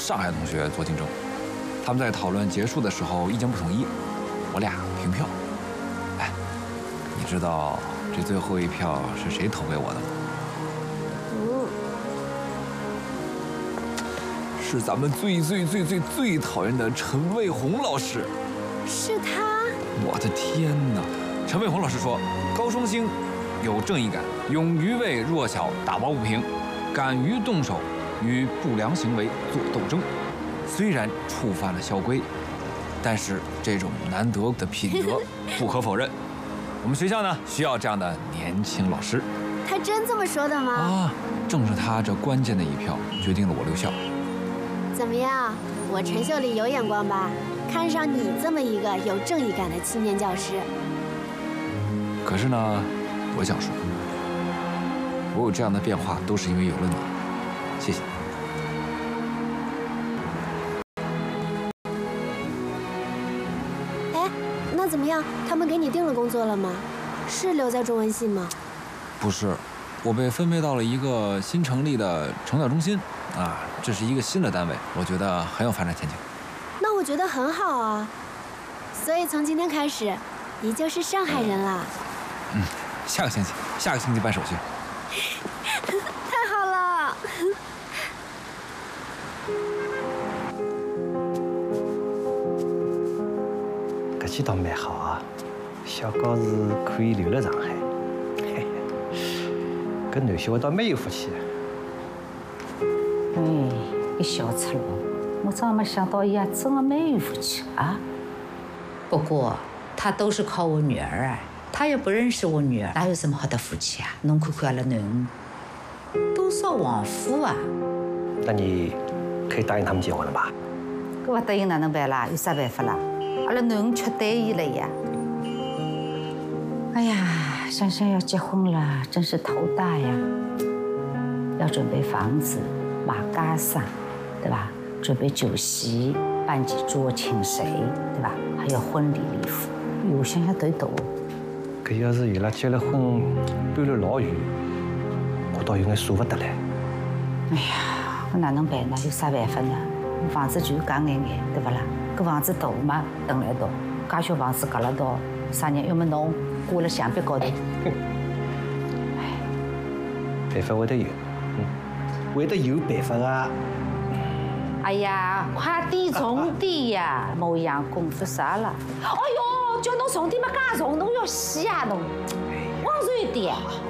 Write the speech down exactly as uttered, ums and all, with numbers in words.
上海同学做竞争，他们在讨论结束的时候意见不统一，我俩平票。哎，你知道这最后一票是谁投给我的吗？嗯，是咱们最最最最最讨厌的陈卫红老师。 是他？ 我的天哪！陈卫红老师说，高双星有正义感，勇于为弱小打抱不平，敢于动手与不良行为做斗争。虽然触犯了校规，但是这种难得的品德不可否认。我们学校呢需要这样的年轻老师。 他真这么说的吗？ 啊，正是他这关键的一票决定了我留校。 怎么样，我陈秀丽有眼光吧？看上你这么一个有正义感的青年教师。 可是呢，我想说，我有这样的变化都是因为有了你，谢谢。 哎，那怎么样？他们给你定了工作了吗？是留在中文系吗？ 不是，我被分配到了一个新成立的成长中心，啊，这是一个新的单位，我觉得很有发展前景。 那我觉得很好啊。所以从今天开始，你就是上海人啦。 嗯，下个星期，下个星期办手续。 太好了。 搿记倒蛮好啊，小高是可以留辣上海。嘿嘿，搿男小孩倒蛮有福气。 哎，你笑出了，我真没想到伊还真的蛮有福气啊。不过他都是靠我女儿啊，他又不认识我女儿，哪有什么好的福气啊？侬看看阿拉囡恩，多少旺夫啊！ 那你可以答应他们结婚了吧？ 搿不答应哪能办啦？有啥办法啦？阿拉囡恩吃对伊了呀。哎呀，想想要结婚了，真是头大呀！要准备房子、买家sản，对吧？准备酒席、办几桌请谁，对吧？还有婚礼礼服，哟，想想头大。 搿要是伊拉结了婚，搬了老远，我倒有眼舍不得嘞。 哎呀，我哪能办呢？有啥办法呢？房子就夹眼眼，对不啦？搿房子大嘛，等来到，介小房子夹了到，啥人？要么侬挂辣墙壁高头。 办法会得有，嗯，会得有办法啊。 哎呀，快点重点呀！冇养功夫啥了？哎呦，叫侬重点嘛，介重，侬要死啊侬！往软点。